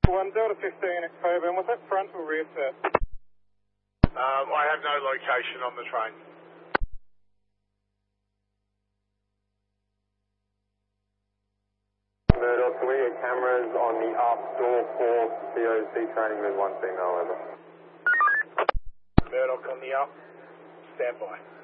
1 Delta 15, October, and was that front or rear set? I have no location on the train. Murdoch, can we get cameras on the up door for COC training with 1 female over? Murdoch on the up, stand by.